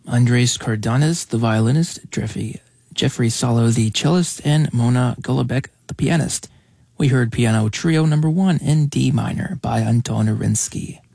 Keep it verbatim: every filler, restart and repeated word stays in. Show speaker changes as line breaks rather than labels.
Andres Cardenas, the violinist, Jeffrey, Jeffrey Salo, the cellist, and Mona Golubec, the pianist. We heard Piano Trio number one in D minor by Anton Arinsky.